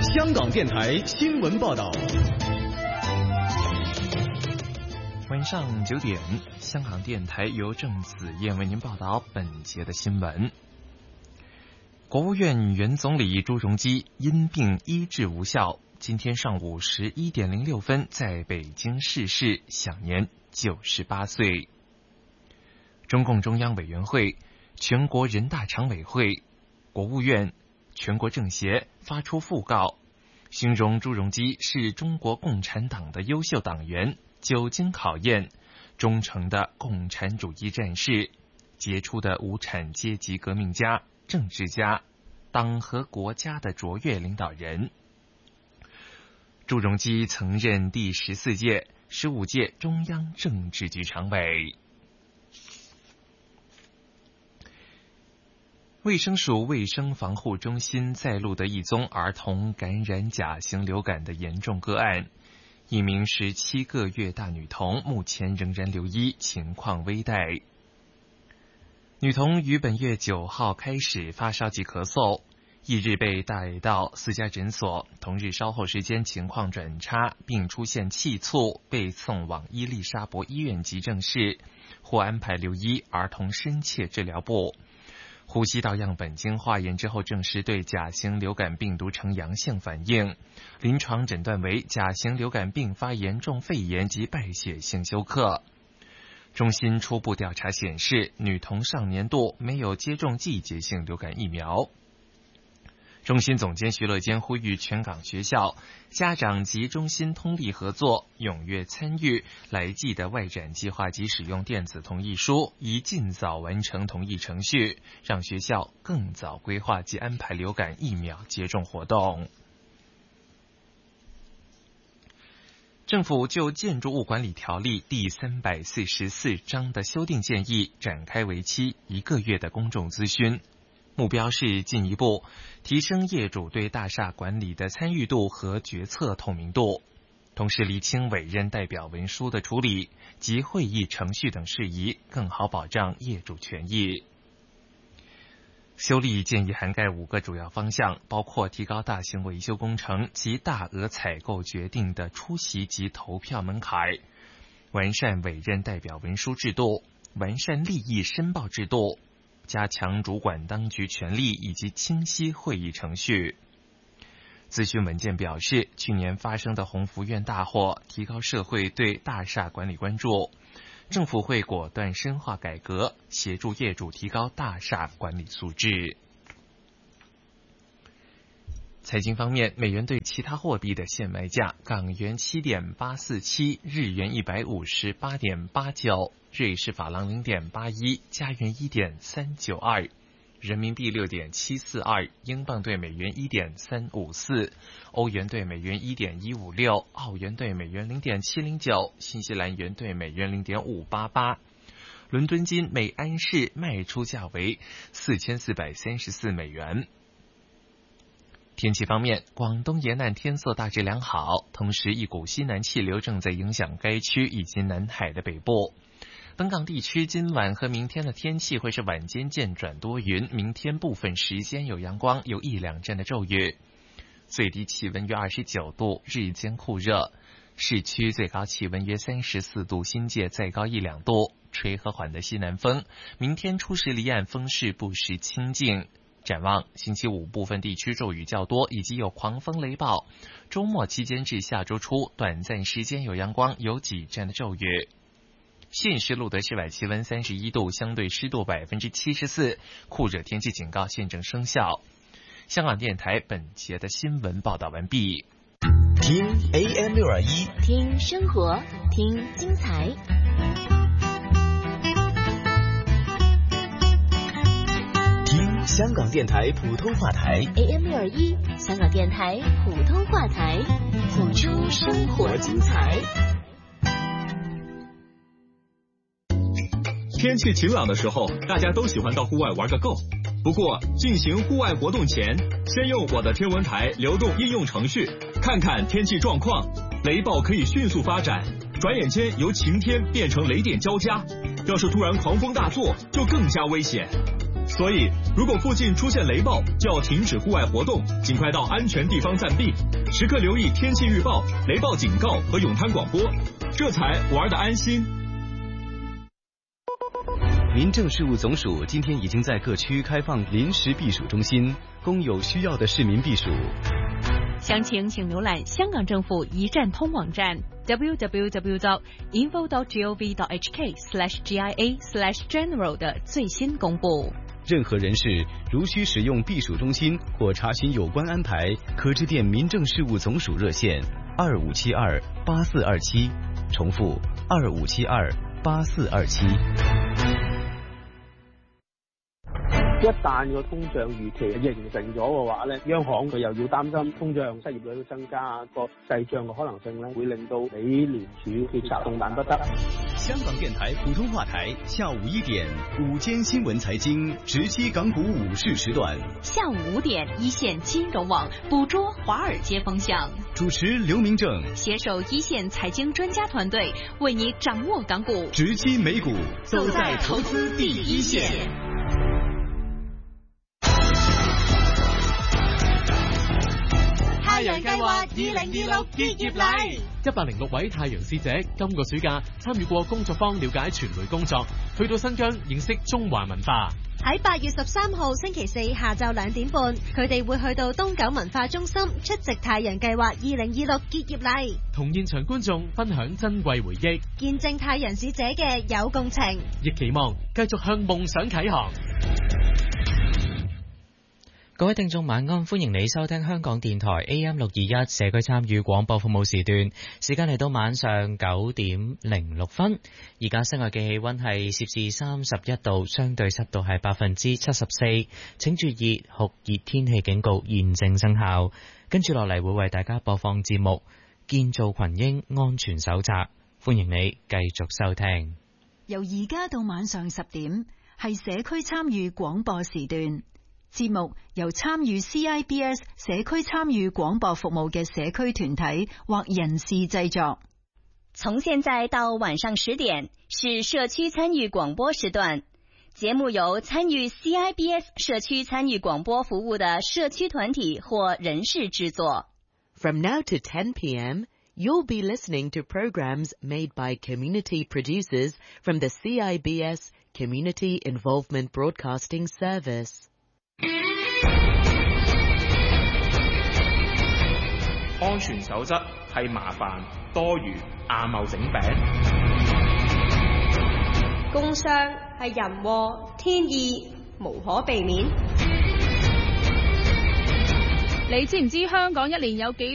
香港电台新闻报道。 晚上9点，香港电台由郑子燕为您报道本节的新闻。国务院原总理朱镕基因病医治无效，今天上午11点06分在北京逝世，享年98岁。中共中央委员会、全国人大常委会、国务院、全国政协发出讣告，形容朱镕基是中国共产党的优秀党员，久经考验，忠诚的共产主义战士，杰出的无产阶级革命家、政治家，党和国家的卓越领导人。朱镕基曾任第14届、15届中央政治局常委。卫生署卫生防护中心再录得一宗儿童感染甲型流感的严重个案，一名17个月大女童目前仍然留医，情况危殆。女童于本月9号开始发烧及咳嗽，翌日被带到私家诊所，同日稍后时间情况转差，并出现气促，被送往伊丽莎白医院急症室，或安排留医儿童深切治疗部。呼吸道样本经化验之后证实对甲型流感病毒呈阳性反应，临床诊断为甲型流感并发严重肺炎及败血性休克。中心初步调查显示，女童上年度没有接种季节性流感疫苗。中心总监徐乐坚呼吁全港学校、家长及中心通力合作，踊跃参与来季的外展计划及使用电子同意书，以尽早完成同意程序，让学校更早规划及安排流感疫苗接种活动。政府就建筑物管理条例第344章的修订建议展开为期1个月的公众咨询，目标是进一步提升业主对大厦管理的参与度和决策透明度，同时厘清委任代表文书的处理及会议程序等事宜，更好保障业主权益。修例建议涵盖5个主要方向，包括提高大型维修工程及大额采购决定的出席及投票门槛，完善委任代表文书制度，完善利益申报制度，加强主管当局权力以及清晰会议程序。咨询文件表示，去年发生的鸿福苑大火提高社会对大厦管理关注，政府会果断深化改革，协助业主提高大厦管理素质。财经方面，美元对其他货币的现卖价：港元7.847，日元158.89，瑞士法郎0.81，加元1.392，人民币6.742，英镑对美元1.354，欧元对美元1.156，澳元对美元0.709，新西兰元对美元0.588。伦敦金每安士卖出价为4434美元。天气方面，广东沿岸天色大致良好，同时一股西南气流正在影响该区以及南海的北部。本港地区今晚和明天的天气会是晚间渐转多云，明天部分时间有阳光，有1-2阵的骤雨。最低气温约29度，日间酷热，市区最高气温约34度，新界再高1-2度，吹和缓的西南风。明天初时离岸风势不时清劲。展望星期五部分地区骤雨较多，以及有狂风雷暴。周末期间至下周初，短暂时间有阳光，有几阵的骤雨。现时录得室外气温31度，相对湿度74%，酷热天气警告现正生效。香港电台本节的新闻报道完毕。 听 AM621， 听生活，听精彩。 听香港电台普通话台 AM621，香港电台普通话台，谱出生活精彩。 天气晴朗的时候，大家都喜欢到户外玩个够。不过，进行户外活动前，先用我的天文台流动应用程序看看天气状况。雷暴可以迅速发展，转眼间由晴天变成雷电交加。要是突然狂风大作，就更加危险。 所以，如果附近出现雷暴，就要停止户外活动，尽快到安全地方暂避，时刻留意天气预报、雷暴警告和泳滩广播，这才玩得安心。 民政事务总署今天已经在各区开放临时避暑中心，供有需要的市民避暑。 详情请浏览香港政府一站通网站 www.info.gov.hk/GIA/general 的最新公布。 任何人士如需使用避暑中心或查询有关安排，可致电民政事务总署热线25728427，重复25728427。 一旦個通脹預期形成咗嘅話咧，央行佢又要擔心通脹、失業率都增加，個滯脹嘅可能性咧，會令到美聯儲決策動彈不得。 香港電台普通話台下午1點午間新聞財經直擊港股午市時段， 下午5點一線金融網捕捉華爾街風向， 主持劉明正攜手一線財經專家團隊，為你掌握港股， 直擊美股， 走在投資第一線。 太陽計劃2026結業禮，106位太陽使者今個暑假參與過工作坊，了解傳媒工作，去到新疆認識中華文化。 喺8月13號星期四下晝2點半，佢哋會去到東九文化中心出席太陽計劃2026結業禮， 同現場觀眾分享珍貴回憶， 見證太陽使者嘅有共情， 亦期望繼續向夢想啟航。 各位聽眾晚安，歡迎你收聽香港電台 AM621 社區參與廣播服務時段，時間嚟到晚上9點06分，而家室外嘅氣溫係攝氏31度，相對濕度係74%，請注意酷熱天氣警告現正生效。跟住落嚟會為大家播放節目建造群英安全手冊，歡迎你繼續收聽。 由而家到晚上10點係社區參與廣播時段。節目由參與 CIBS 社區參與廣播服務嘅社區團體或人士製作。 從現在到晚上10點是社區參與廣播時段，節目由參與 CIBS 社區參與廣播服務的社區團體或人士製作。 From now to 10 p.m., you'll be listening to programs made by community producers from the CIBS Community Involvement Broadcasting Service。 安全守則係麻煩多餘亞貿整餅， 工傷係人禍天意，無可避免。 你知唔知香港一年有幾